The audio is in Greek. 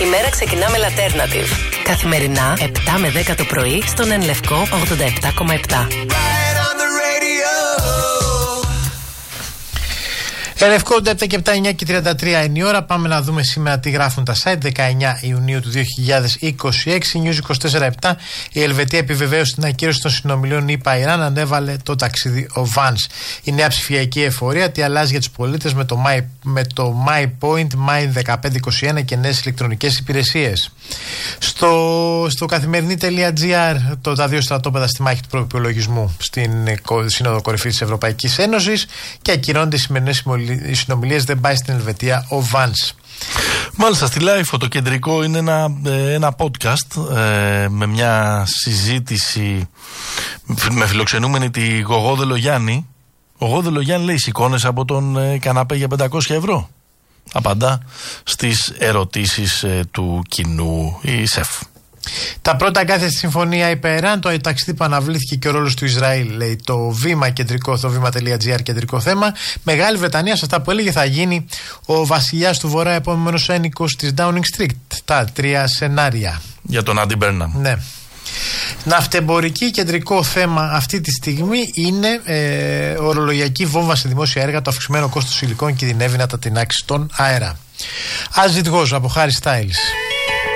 Η μέρα ξεκινά με Alternative. Καθημερινά 7 με 10 το πρωί στον Εν Λευκό 87,7. Λευκό 87 και 7, 9 και 33 είναι η ώρα. Πάμε να δούμε σήμερα τι γράφουν τα site. 19 Ιουνίου του 2026, News 24/7. Η Ελβετία επιβεβαίωσε την ακύρωση των συνομιλίων ΗΠΑ-Ιράν. Ανέβαλε το ταξίδι ο Vance. Η νέα ψηφιακή εφορία τι αλλάζει για τους πολίτες με το My Point, My 1521 και νέες ηλεκτρονικές υπηρεσίες. Στο καθημερινή.gr τα δύο στρατόπεδα στη μάχη του προϋπολογισμού στην Σύνοδο Κορυφής της Ευρωπαϊκής Ένωσης και ακυρώνονται οι σημερινές συνομιλίες. Δεν πάει στην Ελβετία ο Vance. Μάλιστα, στη Live το κεντρικό είναι ένα podcast με μια συζήτηση με φιλοξενούμενη τη Γογό Δελογιάννη. Ο Γογό Δελογιάννη λέει εικόνες από τον καναπέ για 500 ευρώ. Απαντά στις ερωτήσεις του κοινού η ΣΕΦ. Τα πρώτα κάθε στη συμφωνία υπέρ το ταξίδι που αναβλήθηκε και ο ρόλος του Ισραήλ, λέει το βήμα κεντρικό, το βήμα.gr κεντρικό θέμα. Μεγάλη Βρετανία, σε αυτά που έλεγε, θα γίνει ο βασιλιάς του Βορρά, επόμενος ένικος της Downing Street. Τα τρία σενάρια. Για τον Άντι Μπέρναμ. Ναι. Ναυτεμπορική κεντρικό θέμα αυτή τη στιγμή είναι ορολογιακή βόμβα σε δημόσια έργα. Το αυξημένο κόστος υλικών κινδυνεύει να τα τεινάξει στον αέρα. As it goes από Harry Styles.